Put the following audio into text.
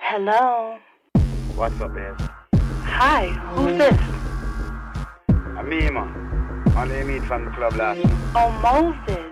Hello. What's up, babe? Hi, who's this? I'm me, man. I only meet from the club last night. Oh, Moses.